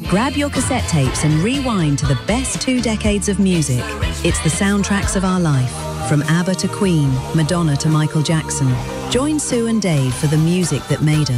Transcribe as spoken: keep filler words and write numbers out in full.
Grab your cassette tapes and rewind to the best two decades of music. It's the soundtracks of our life, from ABBA to Queen, Madonna to Michael Jackson. Join Sue and Dave for the music that made us.